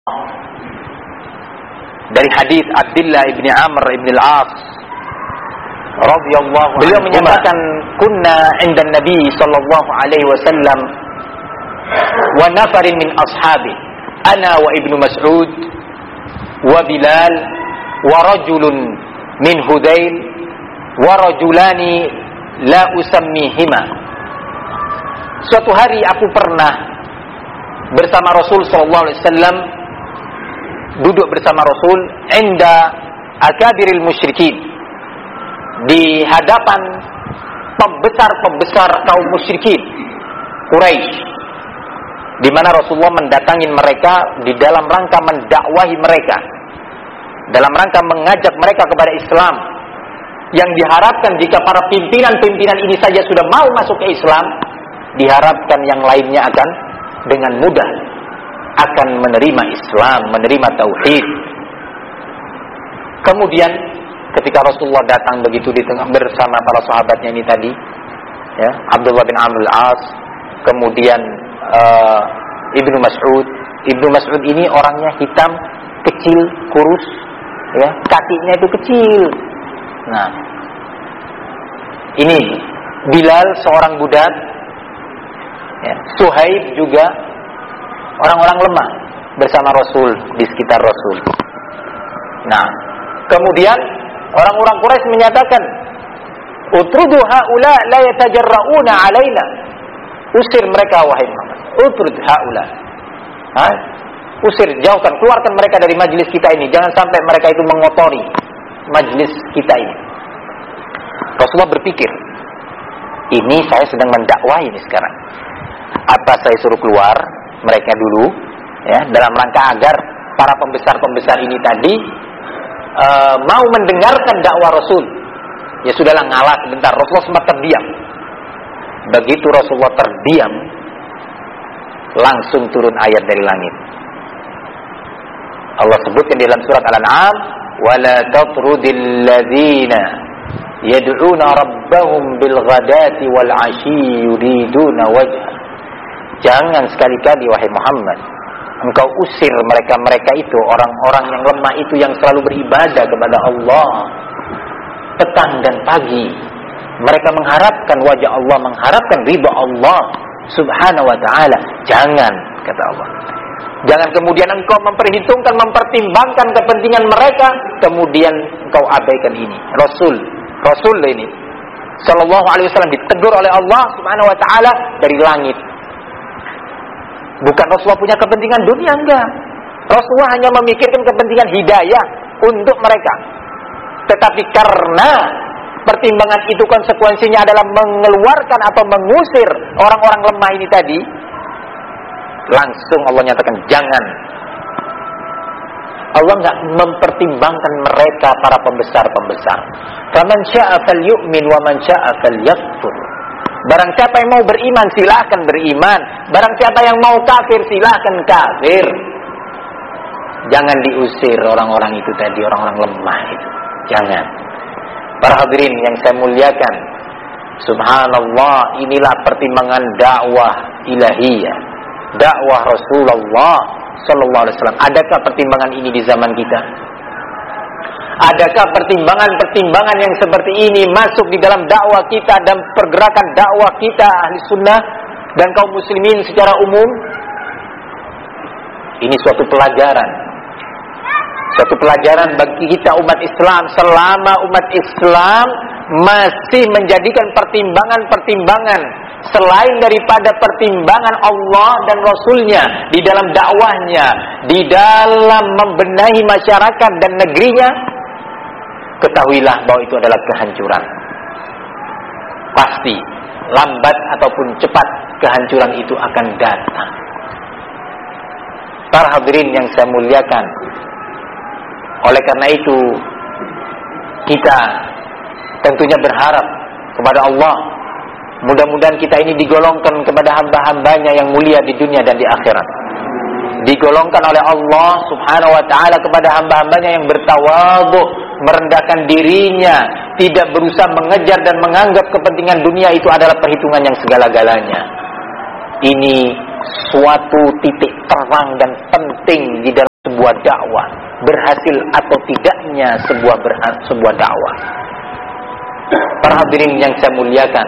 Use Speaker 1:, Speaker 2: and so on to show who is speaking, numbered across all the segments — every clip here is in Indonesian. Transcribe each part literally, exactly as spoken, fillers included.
Speaker 1: dari hadis Abdullah ibn Amr ibn al-As radhiyallahu anhu, beliau menyatakan, kunna 'inda Nabi sallallahu alaihi wasallam wa nafarin min ashabi, ana wa Ibnu Mas'ud wa Bilal wa rajulun min Hudayl wa rajulani la usammihima. Suatu hari aku pernah bersama Rasul sallallahu alaihi wasallam, duduk bersama Rasul inda akabiril musyrikin, di hadapan pembesar-pembesar kaum musyrikin Quraisy, di mana Rasulullah mendatangi mereka di dalam rangka mendakwahi mereka, dalam rangka mengajak mereka kepada Islam, yang diharapkan jika para pimpinan-pimpinan ini saja sudah mau masuk ke Islam, diharapkan yang lainnya akan dengan mudah akan menerima Islam, menerima tauhid. Kemudian ketika Rasulullah datang begitu di tengah bersama para sahabatnya ini tadi, ya, Abdullah bin Amr al-As, kemudian uh, Ibnu Mas'ud. Ibnu Mas'ud ini orangnya hitam, kecil, kurus, ya, kakinya itu kecil. Nah, ini Bilal seorang budak, ya, Suhaib juga orang-orang lemah bersama Rasul, di sekitar Rasul. Nah, kemudian orang-orang Quraisy menyatakan, utrudu haula la yatajarrauna alaina. Usir mereka wahai Muhammad. Utrud haula. Ha? Usir, jauhkan, keluarkan mereka dari majlis kita ini. Jangan sampai mereka itu mengotori majlis kita ini. Rasulullah berpikir, ini saya sedang mendakwah ini sekarang. Apa saya suruh keluar mereka dulu, ya, dalam rangka agar para pembesar-pembesar ini tadi uh, mau mendengarkan dakwah Rasul. Ya sudahlah, ngalah sebentar. Rasulullah sempat terdiam. Begitu Rasulullah terdiam, langsung turun ayat dari langit. Allah sebutkan di dalam surat Al-An'am, wala tatrudil ladzina yad'una rabbahum bil ghadati wal 'ashyi yuriduna wajha. Jangan sekali-kali wahai Muhammad engkau usir mereka-mereka itu, orang-orang yang lemah itu yang selalu beribadah kepada Allah petang dan pagi. Mereka mengharapkan wajah Allah, mengharapkan ridha Allah subhanahu wa ta'ala. Jangan, kata Allah, jangan kemudian engkau memperhitungkan, mempertimbangkan kepentingan mereka, kemudian engkau abaikan ini. Rasul, Rasul ini sallallahu alaihi wasallam ditegur oleh Allah subhanahu wa ta'ala dari langit. Bukan Rasulullah punya kepentingan dunia, enggak. Rasulullah hanya memikirkan kepentingan hidayah untuk mereka. Tetapi karena pertimbangan itu konsekuensinya adalah mengeluarkan atau mengusir orang-orang lemah ini tadi, langsung Allah nyatakan jangan. Allah enggak mempertimbangkan mereka para pembesar-pembesar. Faman syaa'a falyu'min wa man syaa'a falyakfur. Barang siapa yang mau beriman, silahkan beriman. Barang siapa yang mau kafir, silahkan kafir. Jangan diusir orang-orang itu tadi, orang-orang lemah itu. Jangan. Para hadirin yang saya muliakan, subhanallah, inilah pertimbangan dakwah ilahiyah, dakwah Rasulullah sallallahu alaihi wasallam. Adakah pertimbangan ini di zaman kita? Adakah pertimbangan-pertimbangan yang seperti ini masuk di dalam dakwah kita dan pergerakan dakwah kita ahli sunnah dan kaum muslimin secara umum? Ini suatu pelajaran, suatu pelajaran bagi kita umat Islam, selama umat Islam masih menjadikan pertimbangan-pertimbangan selain daripada pertimbangan Allah dan Rasulnya di dalam dakwahnya, di dalam membenahi masyarakat dan negerinya. Ketahuilah bahwa itu adalah kehancuran. Pasti lambat ataupun cepat kehancuran itu akan datang. Para hadirin yang saya muliakan, oleh karena itu kita tentunya berharap kepada Allah, mudah-mudahan kita ini digolongkan kepada hamba-hambanya yang mulia di dunia dan di akhirat. Digolongkan oleh Allah subhanahu wa ta'ala kepada hamba-hambanya yang bertawadhu, merendahkan dirinya, tidak berusaha mengejar dan menganggap kepentingan dunia itu adalah perhitungan yang segala-galanya. Ini suatu titik terang dan penting di dalam sebuah dakwah, berhasil atau tidaknya sebuah berha- sebuah dakwah. Para hadirin yang saya muliakan,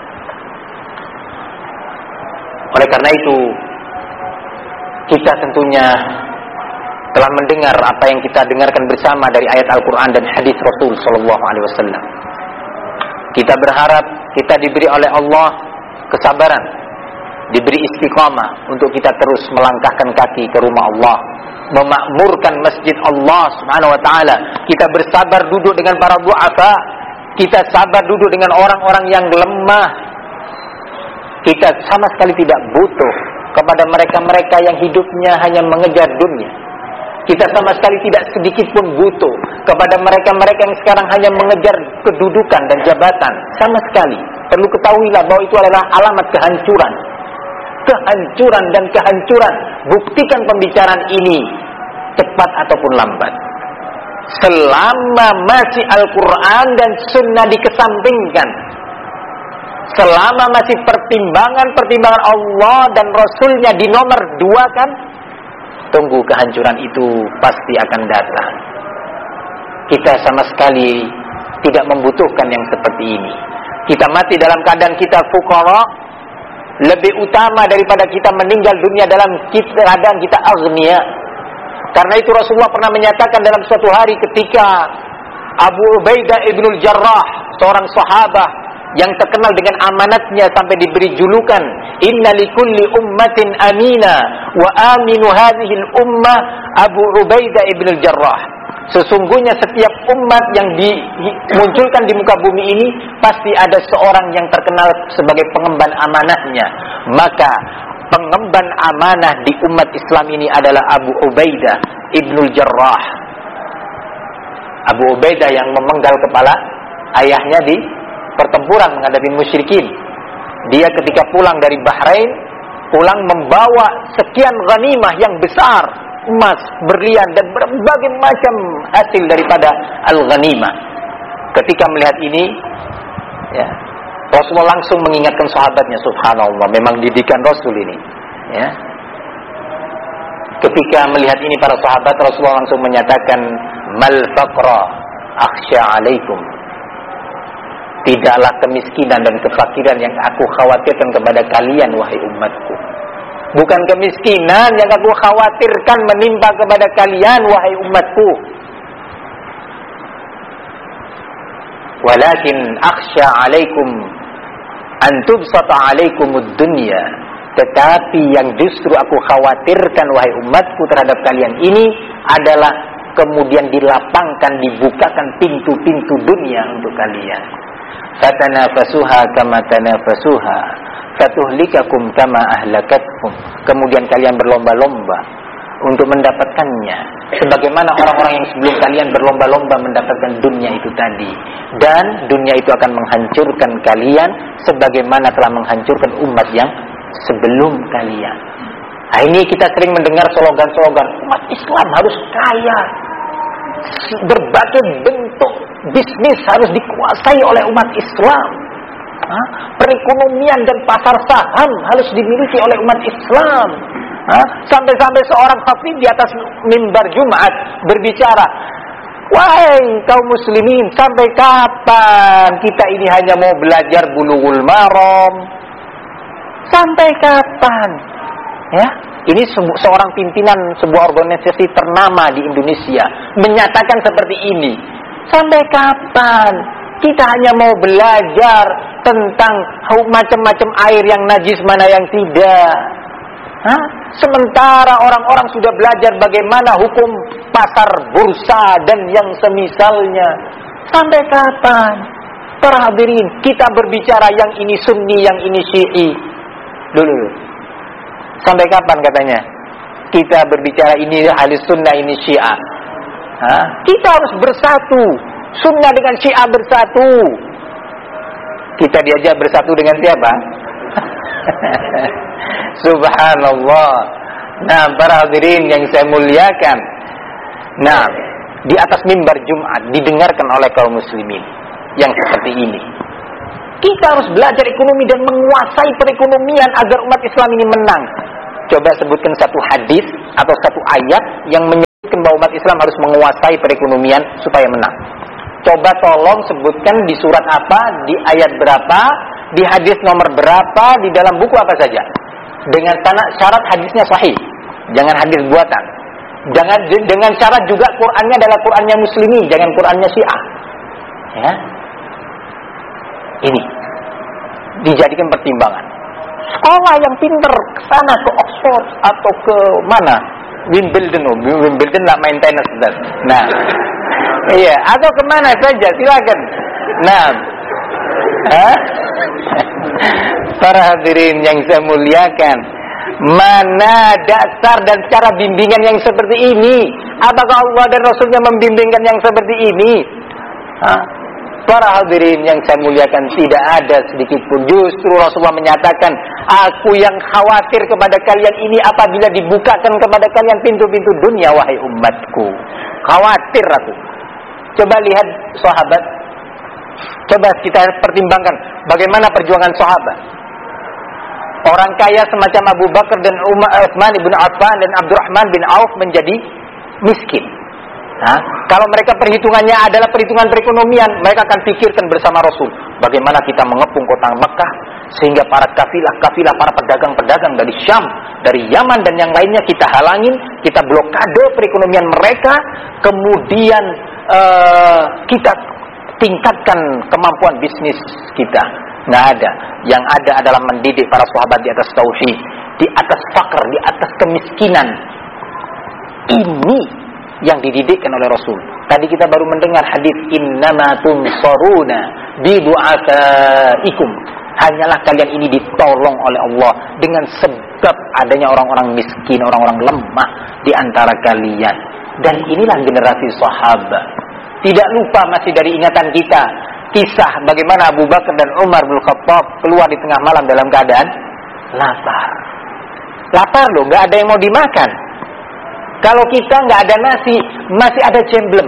Speaker 1: oleh karena itu kita tentunya telah mendengar apa yang kita dengarkan bersama dari ayat Al-Quran dan hadis Rasul Sallallahu Alaihi Wasallam. Kita berharap kita diberi oleh Allah kesabaran, diberi istiqamah untuk kita terus melangkahkan kaki ke rumah Allah, memakmurkan masjid Allah Subhanahu Wa Taala. Kita bersabar duduk dengan para du'afa, kita sabar duduk dengan orang-orang yang lemah. Kita sama sekali tidak butuh kepada mereka-mereka yang hidupnya hanya mengejar dunia. Kita sama sekali tidak sedikit pun butuh kepada mereka-mereka yang sekarang hanya mengejar kedudukan dan jabatan. Sama sekali. Perlu ketahuilah bahwa itu adalah alamat kehancuran. Kehancuran dan kehancuran. Buktikan pembicaraan ini cepat ataupun lambat. Selama masih Al-Quran dan Sunnah dikesampingkan, selama masih pertimbangan-pertimbangan Allah dan Rasulnya di nomor dua kan, tunggu kehancuran itu pasti akan datang. Kita sama sekali tidak membutuhkan yang seperti ini. Kita mati dalam keadaan kita fuqara lebih utama daripada kita meninggal dunia dalam keadaan kita aghnia. Karena itu Rasulullah pernah menyatakan dalam suatu hari ketika Abu Ubaidah ibnul Jarrah, seorang sahabat yang terkenal dengan amanatnya sampai diberi julukan inna likulli ummatin amina wa aminu hadhil ummah Abu Ubaidah ibnul Jarrah. Sesungguhnya setiap umat yang dimunculkan di muka bumi ini pasti ada seorang yang terkenal sebagai pengemban amanahnya. Maka pengemban amanah di umat Islam ini adalah Abu Ubaidah ibnul Jarrah. Abu Ubaidah yang memenggal kepala ayahnya di pertempuran menghadapi musyrikin. Dia ketika pulang dari Bahrain, pulang membawa sekian ghanimah yang besar, emas, berlian dan berbagai macam hasil daripada al-ghanimah. Ketika melihat ini, ya, Rasulullah langsung mengingatkan sahabatnya. Subhanallah, memang didikan Rasul ini, ya. Ketika melihat ini para sahabat, Rasulullah langsung menyatakan, mal faqra akhsha alaikum. Tidaklah kemiskinan dan kefakiran yang aku khawatirkan kepada kalian, wahai umatku. Bukan kemiskinan yang aku khawatirkan menimpa kepada kalian, wahai umatku. Walakin akhsha alaikum an tubsata alaikumud dunya. Tetapi yang justru aku khawatirkan, wahai umatku, terhadap kalian ini adalah kemudian dilapangkan, dibukakan pintu-pintu dunia untuk kalian. Fatanafasuha kama tanafasuha fatuhlikakum kama ahlakatkum. Kemudian kalian berlomba-lomba untuk mendapatkannya, sebagaimana orang-orang yang sebelum kalian berlomba-lomba mendapatkan dunia itu tadi. Dan dunia itu akan menghancurkan kalian sebagaimana telah menghancurkan umat yang sebelum kalian. Nah, ini kita sering mendengar slogan-slogan umat Islam harus kaya, berbagai bentuk bisnis harus dikuasai oleh umat Islam. Hah? Perekonomian dan pasar saham harus dimiliki oleh umat Islam. Hah? Sampai-sampai seorang khatib di atas mimbar Jumat berbicara, wahai kaum muslimin, sampai kapan kita ini hanya mau belajar bulughul maram? Sampai kapan? Ya, ini seorang pimpinan sebuah organisasi ternama di Indonesia menyatakan seperti ini. Sampai kapan kita hanya mau belajar tentang macam-macam air yang najis mana yang tidak? Hah? Sementara orang-orang sudah belajar bagaimana hukum pasar bursa dan yang semisalnya. Sampai kapan? Para hadirin, kita berbicara yang ini Sunni, yang ini Syi'i. Dulu. Sampai kapan katanya? Kita berbicara ini ahli sunnah, ini Syiah. Hah? Kita harus bersatu. Sunnah dengan Syiah bersatu. Kita diajak bersatu dengan siapa? Subhanallah. Nah, para hadirin yang saya muliakan. Nah, di atas mimbar Jumat didengarkan oleh kaum muslimin yang seperti ini. Kita harus belajar ekonomi dan menguasai perekonomian agar umat Islam ini menang. Coba sebutkan satu hadis atau satu ayat yang menyebutkan umat Islam harus menguasai perekonomian supaya menang. Coba tolong sebutkan di surat apa, di ayat berapa, di hadis nomor berapa, di dalam buku apa saja. Dengan syarat hadisnya sahih, jangan hadis buatan. Jangan dengan syarat juga Qur'annya adalah Qur'annya Muslimin, jangan Qur'annya Syiah. Ya. Ini dijadikan pertimbangan. Sekolah yang pinter ke sana, ke Oxford atau ke mana? Wimbledon, Wimbledon lah main tenis. Nah, iya, atau kemana saja, silakan. Nah, Hah? Para hadirin yang saya muliakan, mana dasar dan cara bimbingan yang seperti ini? Apakah Allah dan Rasulnya membimbingkan yang seperti ini? Hah? Para hadirin yang saya muliakan, tidak ada sedikit pun. Justru Rasulullah menyatakan, aku yang khawatir kepada kalian ini apabila dibukakan kepada kalian pintu-pintu dunia, wahai umatku. Khawatir aku. Coba lihat sahabat. Coba kita pertimbangkan bagaimana perjuangan sahabat. Orang kaya semacam Abu Bakar dan Umar, Utsman bin Affan dan Abdurrahman bin Auf menjadi miskin. Nah, kalau mereka perhitungannya adalah perhitungan perekonomian, mereka akan pikirkan bersama Rasul, bagaimana kita mengepung kota Mekah sehingga para kafilah-kafilah, para pedagang-pedagang dari Syam, dari Yaman dan yang lainnya kita halangin, kita blokade perekonomian mereka, kemudian uh, kita tingkatkan kemampuan bisnis kita. Nggak ada. Yang ada adalah mendidik para sahabat di atas tauhid, di atas faqr, di atas kemiskinan. Ini yang dididikkan oleh Rasul. Tadi kita baru mendengar hadis innama tunsaruna bi du'afaikum. Hanyalah kalian ini ditolong oleh Allah dengan sebab adanya orang-orang miskin, orang-orang lemah di antara kalian. Dan inilah generasi sahabat. Tidak lupa masih dari ingatan kita kisah bagaimana Abu Bakar dan Umar bin Khattab keluar di tengah malam dalam keadaan lapar. Lapar loh, nggak ada yang mau dimakan. Kalau kita nggak ada nasi, masih ada cemblem,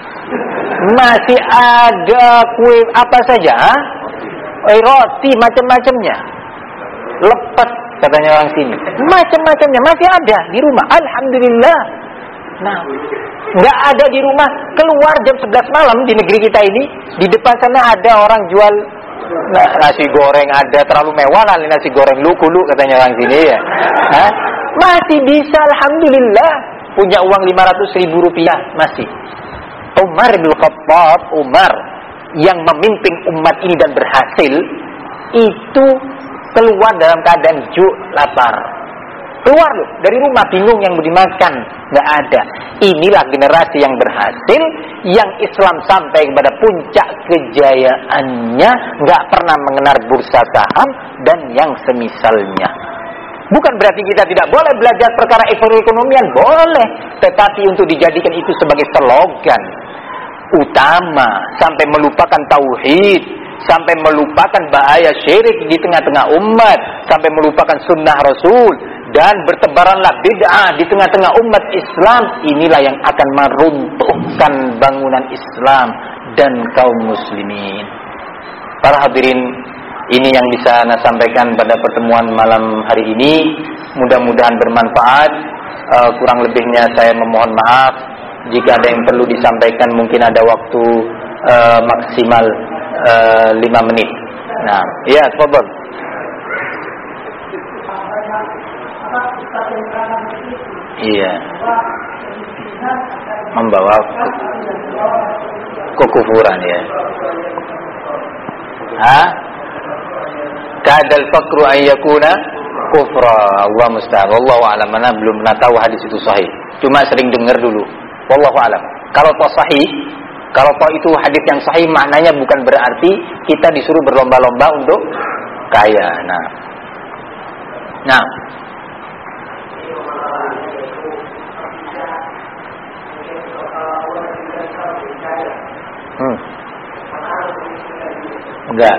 Speaker 1: masih ada kue apa saja, eh, roti macam-macamnya, lepet katanya orang sini, macam-macamnya masih ada di rumah. Alhamdulillah. Nah, nggak ada di rumah, keluar jam sebelas malam di negeri kita ini, di depan sana ada orang jual nah, nasi goreng, ada terlalu mewah kali nasi goreng, lu-kulu katanya orang sini ya. Hah? Masih bisa, alhamdulillah, punya uang lima ratus ribu rupiah masih. Umar bin Khattab, Umar yang memimpin umat ini dan berhasil, itu keluar dalam keadaan ju, lapar. Keluar loh dari rumah, bingung yang mau dimakan, nggak ada. Inilah generasi yang berhasil, yang Islam sampai kepada puncak kejayaannya, nggak pernah mengenal bursa saham dan yang semisalnya. Bukan berarti kita tidak boleh belajar perkara ekonomian, boleh, tetapi untuk dijadikan itu sebagai slogan utama sampai melupakan tauhid, sampai melupakan bahaya syirik di tengah-tengah umat, sampai melupakan sunnah Rasul, dan bertebaranlah bid'ah di tengah-tengah umat Islam. Inilah yang akan meruntuhkan bangunan Islam dan kaum muslimin. Para hadirin, ini yang bisa saya sampaikan pada pertemuan malam hari ini. Mudah-mudahan bermanfaat. uh, Kurang lebihnya saya memohon maaf. Jika ada yang perlu disampaikan, mungkin ada waktu uh, maksimal uh, lima menit. Nah, ya, tafadhol. Iya, membawa kekufuran ya. Hah? Kadal fakru ayyakuna kufra. Allah musta'an. Wallahu a'lam. Mana belum pernah tahu hadis itu sahih. Cuma sering dengar dulu. Wallahu a'lam. Kalau toh sahih, kalau toh itu hadis yang sahih, maknanya bukan berarti kita disuruh berlomba-lomba untuk kaya. Nah, nah. Hmm. Enggak.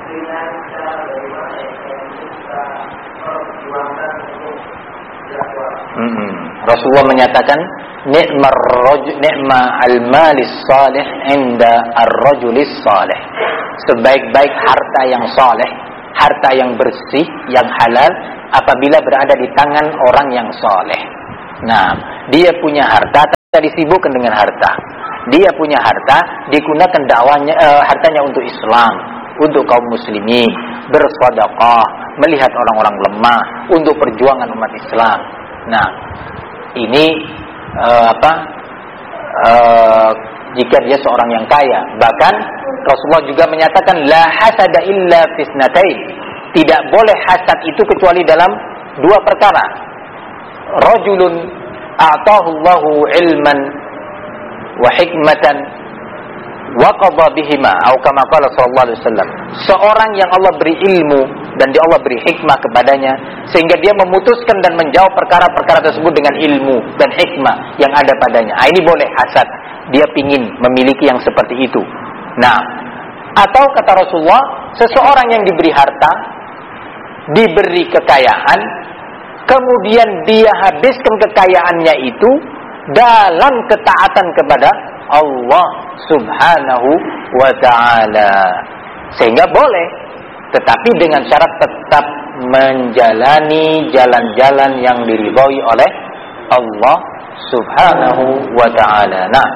Speaker 1: Hmm. Rasulullah menyatakan ni'mar rajul ni'ma al-malis salih inda ar-rajulis salih. Sebaik-baik harta yang saleh, harta yang bersih, yang halal apabila berada di tangan orang yang saleh. Nah, dia punya harta disibukkan dengan harta. Dia punya harta, digunakan dakwanya, e, hartanya untuk Islam, untuk kaum muslimin, bersedekah, melihat orang-orang lemah, untuk perjuangan umat Islam. Nah, ini e, apa? E, jika dia seorang yang kaya, bahkan Rasulullah juga menyatakan la hasada illa fisnatain. Tidak boleh hasad itu kecuali dalam dua perkara. Rajulun a'tahu Allahu ilman wa hikmatan wa qadha bihima atau kama qala sallallahu alaihi wasallam. Seorang yang Allah beri ilmu dan dia Allah beri hikmah kepadanya sehingga dia memutuskan dan menjawab perkara-perkara tersebut dengan ilmu dan hikmah yang ada padanya. Ah, ini boleh hasad. Dia pingin memiliki yang seperti itu. Nah, atau kata Rasulullah, seseorang yang diberi harta, diberi kekayaan, kemudian dia habiskan kekayaannya itu dalam ketaatan kepada Allah Subhanahu wa ta'ala. Sehingga boleh, tetapi dengan syarat tetap menjalani jalan-jalan yang diridhoi oleh Allah Subhanahu wa ta'ala. Nah,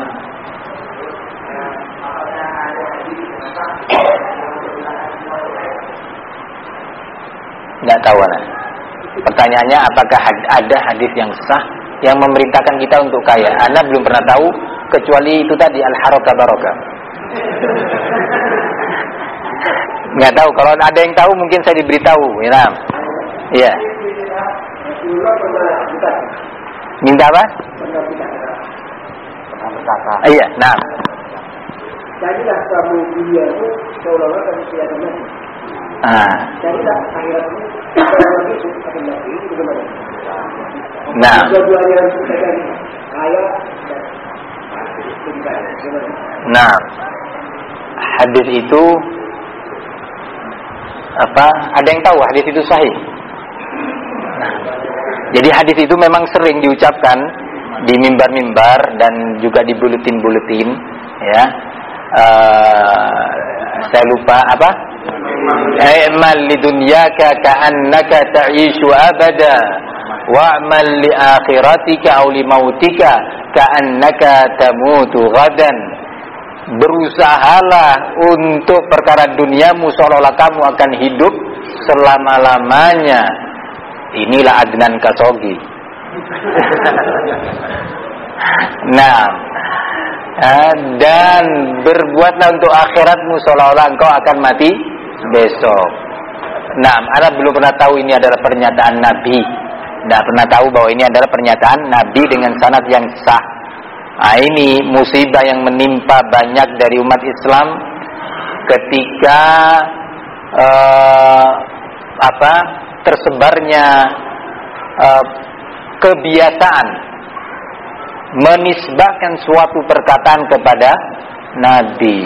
Speaker 1: nggak tahu nah. Pertanyaannya, apakah ada hadis yang sah yang memerintahkan kita untuk kaya? Anda belum pernah tahu kecuali itu tadi al-harakah barakah. Nggak tahu. Kalau ada yang tahu mungkin saya diberitahu. Ya. Iya. Minta apa? Iya. Nah.
Speaker 2: Jadilah kamu dunia itu seolah-olah kamu tiada mati.
Speaker 1: Ah.
Speaker 2: Jadilah akhirat itu seolah-olah itu akan mati. Itu bagaimana?
Speaker 1: Nah.
Speaker 2: Dua-duanya harus kita jadi kaya dan mati. Bagaimana?
Speaker 1: Nah, hadis itu apa? Ada yang tahu hadis itu sahih? Nah, jadi hadis itu memang sering diucapkan di mimbar-mimbar dan juga di buletin-buletin, ya. Uh, saya lupa apa? I'mal lidunyaka ka'annaka ta'ishu abada wa'mal li akhiratika aw li mautika ka'annaka tamutu ghadan. Berusahalah untuk perkara duniamu seolah-olah kamu akan hidup selama-lamanya. Inilah Adnan Khashoggi. Nah, dan berbuatlah untuk akhiratmu seolah-olah engkau akan mati besok. Nah, Anda belum pernah tahu ini adalah pernyataan Nabi. Tidak pernah tahu bahwa ini adalah pernyataan Nabi dengan sanad yang sah. Nah, ini musibah yang menimpa banyak dari umat Islam ketika uh, apa tersebarnya uh, kebiasaan menisbahkan suatu perkataan kepada Nabi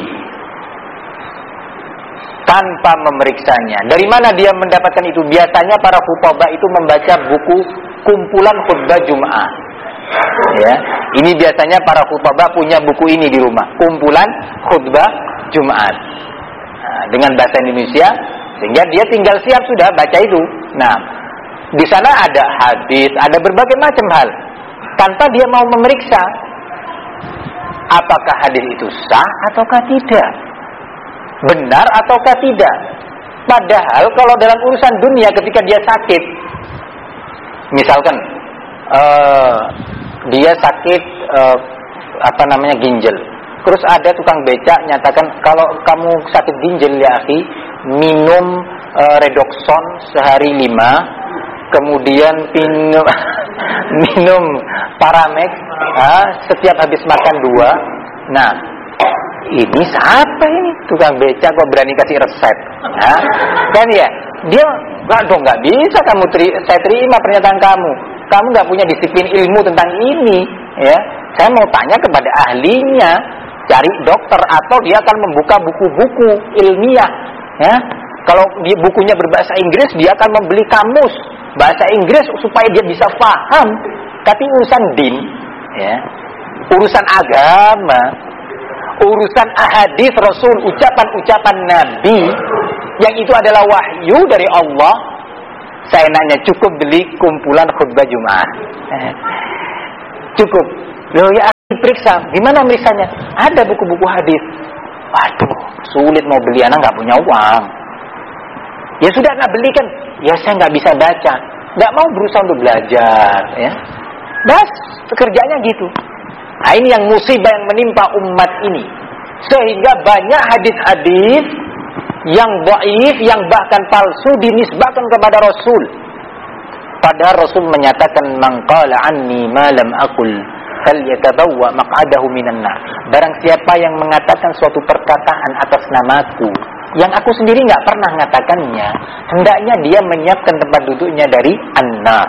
Speaker 1: tanpa memeriksanya. Dari mana dia mendapatkan itu? Biasanya para khutbah itu membaca buku kumpulan khutbah Jum'ah. Ya, ini biasanya para khutbah punya buku ini di rumah, kumpulan khutbah Jumat. Nah, dengan bahasa Indonesia, sehingga dia tinggal siap sudah baca itu. Nah, di sana ada hadis, ada berbagai macam hal, tanpa dia mau memeriksa apakah hadis itu sah ataukah tidak, benar ataukah tidak. Padahal kalau dalam urusan dunia ketika dia sakit, misalkan uh, dia sakit uh, apa namanya ginjal, terus ada tukang becak nyatakan kalau kamu sakit ginjal ya akhi, minum uh, Redoxon sehari lima, kemudian minum minum Paramex uh, setiap habis makan dua. Nah, ini siapa ini tukang becak kok berani kasih resep? Nah, kan ya, dia nggak dong, nggak bisa kamu teri, saya terima pernyataan kamu. Kamu nggak punya disiplin ilmu tentang ini, ya. Saya mau tanya kepada ahlinya, cari dokter, atau dia akan membuka buku-buku ilmiah, ya. Kalau dia bukunya berbahasa Inggris, dia akan membeli kamus bahasa Inggris supaya dia bisa paham. Tapi urusan din, ya, urusan agama, urusan ahadits Rasul, ucapan-ucapan Nabi, yang itu adalah wahyu dari Allah. Saya nanya, cukup beli kumpulan khutbah Jumat? Cukup. Loh ya, meriksa. Gimana meriksanya? Ada buku-buku hadis. Waduh, sulit mau beli, anak nggak punya uang. Ya sudah, nggak belikan. Ya saya nggak bisa baca, nggak mau berusaha untuk belajar. Ya, bas, pekerjaannya gitu. Nah, ini yang musibah yang menimpa umat ini, sehingga banyak hadis-hadis yang dhaif, yang bahkan palsu dinisbahkan kepada Rasul. Padahal Rasul menyatakan, man qala anni ma lam aqul falyatabawwa maq'adahu minan nar. Barang siapa yang mengatakan suatu perkataan atas namaku yang aku sendiri nggak pernah mengatakannya, hendaknya dia menyiapkan tempat duduknya dari an-nar.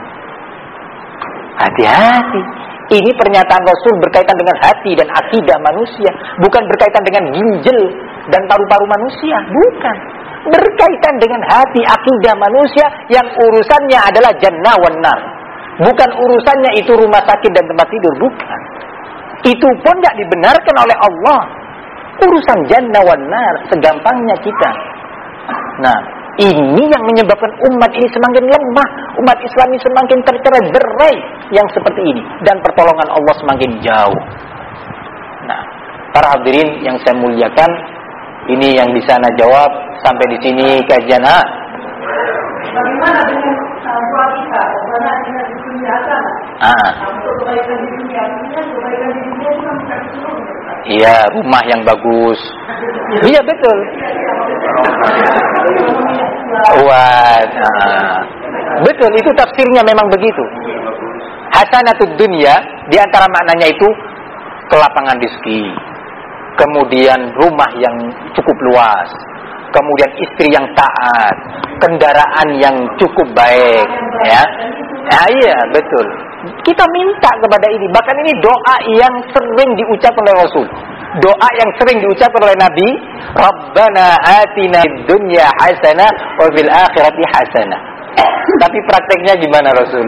Speaker 1: Hati-hati. Ini pernyataan Rasul berkaitan dengan hati dan akidah manusia, bukan berkaitan dengan ginjal dan paru-paru manusia, bukan. Berkaitan dengan hati, akidah manusia yang urusannya adalah jannah wan nar. Bukan urusannya itu rumah sakit dan tempat tidur, bukan. Itu pun tidak dibenarkan oleh Allah. Urusan jannah wan nar segampangnya kita. Nah, ini yang menyebabkan umat ini semakin lemah, umat Islam ini semakin tercerai-berai yang seperti ini, dan pertolongan Allah semakin jauh. Nah, para hadirin yang saya muliakan, ini yang bisa ana jawab sampai di sini kajian ha.
Speaker 2: Bagaimana dengan doa kita? Bagaimana dengan di dunia agama?
Speaker 1: Ah.
Speaker 2: Untuk kebaikan di dunia, kebaikan di dunia itu kan bukan seluruhnya.
Speaker 1: Iya, rumah yang bagus. Iya betul. Wah, nah. Betul, itu tafsirnya memang begitu. Hasanatud dunya, di antara maknanya itu kelapangan rezeki, kemudian rumah yang cukup luas, kemudian istri yang taat, kendaraan yang cukup baik, ya. Nah, iya betul. Kita minta kepada ini. Bahkan ini doa yang sering diucapkan oleh Rasul. Doa yang sering diucapkan oleh Nabi, Rabbana atina fid dunya hasanah wa fil akhirati hasanah. Tapi prakteknya gimana Rasul?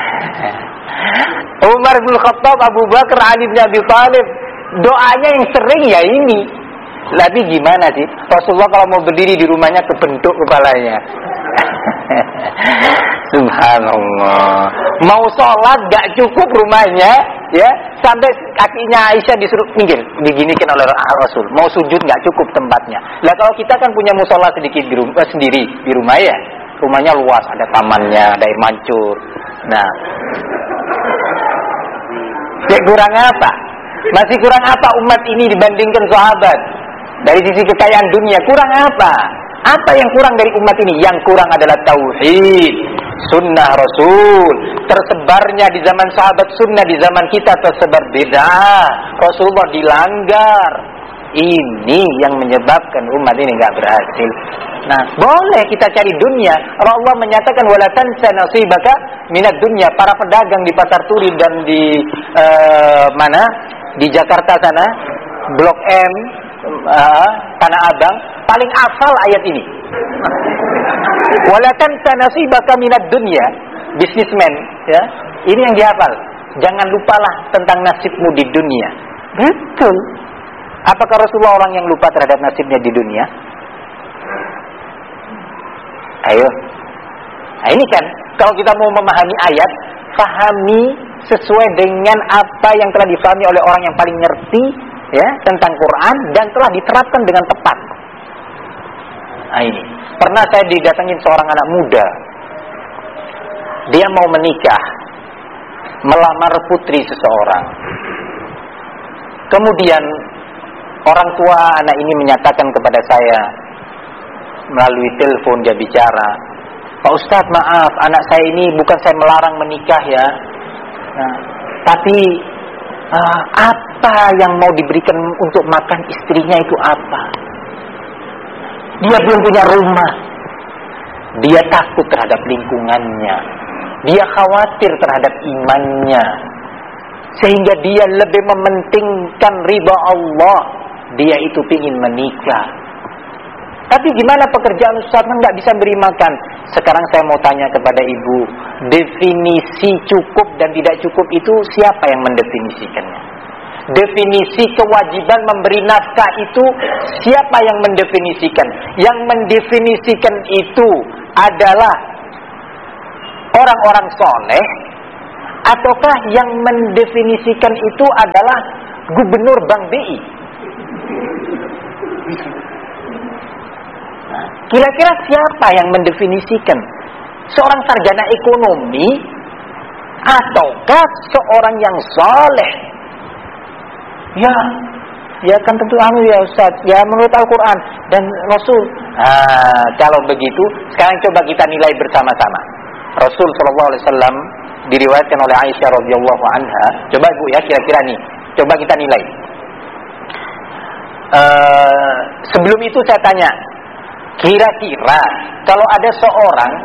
Speaker 1: Umar bin Khattab, Abu Bakar, Ali bin Abi Thalib, doanya yang sering ya ini. Tapi gimana sih? Rasulullah kalau mau berdiri di rumahnya kebentuk kepalanya. Subhanallah. Mau sholat gak cukup rumahnya, ya, sampai kakinya Aisyah disuruh minggir, diginikan oleh Rasul. Mau sujud gak cukup tempatnya. Lah kalau kita kan punya musola sedikit di rumah, sendiri di rumah ya, rumahnya luas, ada tamannya, ada air mancur. Nah, ya kurang apa? Masih kurang apa umat ini dibandingkan sahabat? Dari sisi kekayaan dunia, kurang apa? Apa yang kurang dari umat ini? Yang kurang adalah tauhid, sunnah Rasul. Tersebarnya di zaman sahabat sunnah, di zaman kita tersebar bid'ah. Rasulullah dilanggar. Ini yang menyebabkan umat ini nggak berhasil. Nah, boleh kita cari dunia. Allah menyatakan wala tansa nasibaka minad dunya. Para pedagang di Pasar Turi dan di uh, mana? Di Jakarta sana, Blok M, uh, Tanah Abang, paling hafal ayat ini. Wala tansa nasibaka minad dunya. Businessman, ya. Ini yang dihafal. Jangan lupalah tentang nasibmu di dunia. Betul. Apakah Rasulullah orang yang lupa terhadap nasibnya di dunia? Ayo. Nah ini kan, kalau kita mau memahami ayat, pahami sesuai dengan apa yang telah difahami oleh orang yang paling ngerti, ya, tentang Quran dan telah diterapkan dengan tepat. Nah ini, pernah saya didatangin seorang anak muda. Dia mau menikah, melamar putri seseorang. Kemudian orang tua anak ini menyatakan kepada saya melalui telepon, dia bicara, Pak Ustadz maaf, anak saya ini bukan saya melarang menikah ya, nah, tapi uh, apa yang mau diberikan untuk makan istrinya itu apa? Dia belum punya rumah, dia takut terhadap lingkungannya, dia khawatir terhadap imannya, sehingga dia lebih mementingkan ridha Allah. Dia itu ingin menikah. Tapi gimana pekerjaan Ustaz, kan nggak bisa beri makan. Sekarang saya mau tanya kepada ibu, definisi cukup dan tidak cukup itu siapa yang mendefinisikannya? Definisi kewajiban memberi nafkah itu siapa yang mendefinisikan? Yang mendefinisikan itu adalah orang-orang soleh Ataukah yang mendefinisikan itu adalah gubernur Bank B I? Nah, kira-kira siapa yang mendefinisikan? Seorang sarjana ekonomi ataukah seorang yang saleh? Ya, ya kan tentu anu ya Ustaz. Ya menurut Al-Quran dan Rasul. Ah, kalau begitu, sekarang coba kita nilai bersama-sama. Rasul Shallallahu Alaihi Wasallam diriwayatkan oleh Aisyah radhiyallahu anha. Coba Bu ya, kira-kira nih, coba kita nilai. Uh, sebelum itu saya tanya, kira-kira kalau ada seorang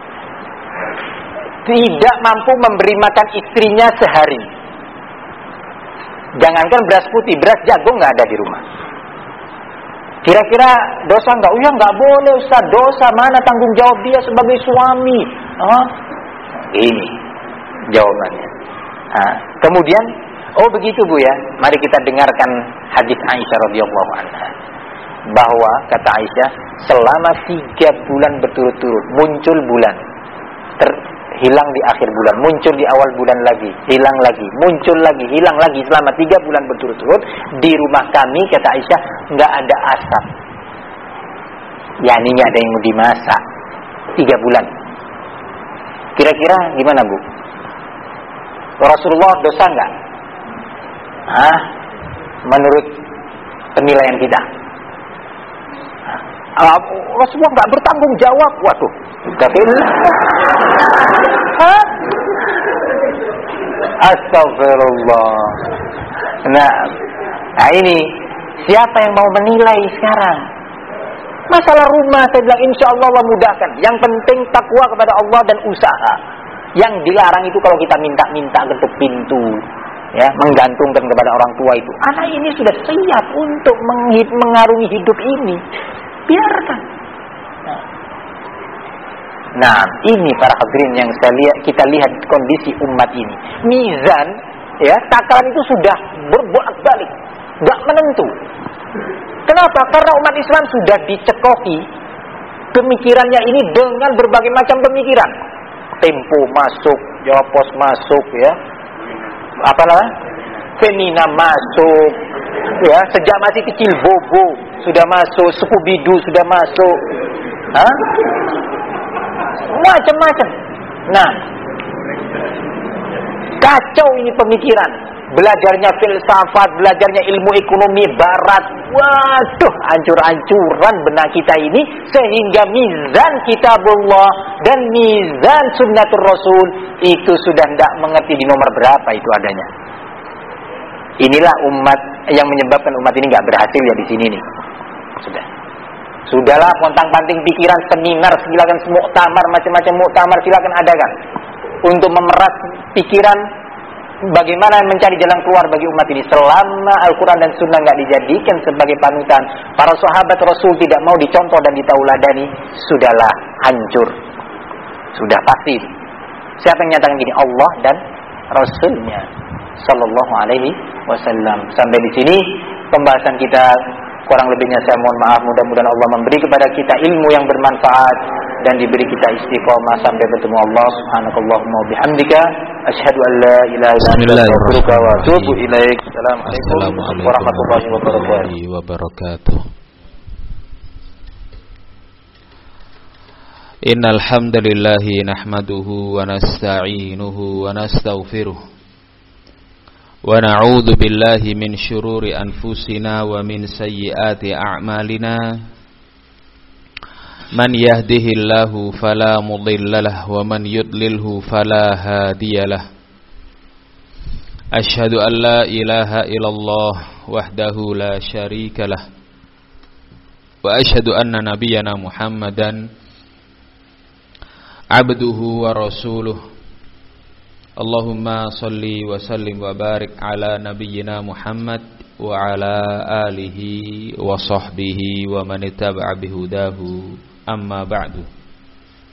Speaker 1: tidak mampu memberi makan istrinya sehari, jangankan beras putih, beras jagung nggak ada di rumah, kira-kira dosa nggak? Oh ya nggak boleh Ustaz, dosa, mana tanggung jawab dia sebagai suami? Oh, ini jawabannya. Nah, kemudian, oh begitu Bu ya, mari kita dengarkan hadis Aisyah radhiyallahu anha, bahwa kata Aisyah, selama tiga bulan berturut-turut muncul bulan, ter hilang di akhir bulan, muncul di awal bulan lagi, hilang lagi, muncul lagi, hilang lagi, selama tiga bulan berturut-turut di rumah kami, kata Aisyah, nggak ada asap. Ya ini nggak ada yang mau dimasak tiga bulan. Kira-kira gimana Bu? Rasulullah dosa nggak? Hah? Menurut penilaian kita, Uh, Rasulullah nggak bertanggung jawab. Waduh, kafir. Hah? Astagfirullah. Nah, nah ini siapa yang mau menilai sekarang? Masalah rumah saya bilang insya Allah Allah mudahkan. Yang penting takwa kepada Allah dan usaha. Yang dilarang itu kalau kita minta-minta ketuk pintu, ya, menggantungkan kepada orang tua itu. Anak ini sudah siap untuk mengarungi hidup ini. Biarkan. Nah, ini para hadirin yang saya lihat, kita lihat kondisi umat ini. Mizan, ya, takaran itu sudah berbolak-balik, nggak menentu. Kenapa? Karena umat Islam sudah dicekoki pemikirannya ini dengan berbagai macam pemikiran. Tempo masuk, Jawa Pos masuk, ya, apa namanya? Femina masuk. Ya, sejak masih kecil Bobo sudah masuk, Scooby-Doo sudah masuk, hah? Macam-macam. Nah, kacau ini pemikiran. Belajarnya filsafat, belajarnya ilmu ekonomi barat. Waduh, hancur-hancuran benak kita ini, sehingga mizan kitabullah dan mizan sunnatur Rasul itu sudah tidak mengerti di nomor berapa itu adanya. Inilah umat yang menyebabkan umat ini nggak berhasil ya di sini nih. Sudah, sudahlah pontang-panting pikiran, seminar, silakan muktamar, macam-macam muktamar silakan adakan untuk memeras pikiran bagaimana mencari jalan keluar bagi umat ini. Selama Al-Quran dan Sunnah nggak dijadikan sebagai panutan, para sahabat Rasul tidak mau dicontoh dan ditauladani, sudahlah hancur. Sudah pasti. Siapa yang nyatakan gini? Allah dan Rasulnya Sallallahu Alaihi Wasallam. Sampai di sini pembahasan kita, kurang lebihnya saya mohon maaf. Mudah-mudahan Allah memberi kepada kita ilmu yang bermanfaat dan diberi kita istiqomah sampai bertemu Allah Subhanakallahumma wa bihamdika asyhadu an la ilaha illa anta astaghfiruka wa atubu ilaik. Assalamualaikum warahmatullahi wabarakatuh.
Speaker 3: Innal hamdalillah nahmaduhu wa nasta'inuhu wa nastaghfiruh. Wa na'udzu billahi min syururi anfusina wa min sayyiati a'malina. Man yahdihillahu fala mudhillalah wa man yudlilhu fala hadiyalah. Asyhadu an la ilaha illallah wahdahu la syarikalah. Wa asyhadu anna nabiyyana Muhammadan abduhu wa rasuluh. Allahumma salli wa sallim wa barik ala nabiyyina Muhammad wa ala alihi wa sahbihi wa man ittaba'a bihudahu, amma ba'du.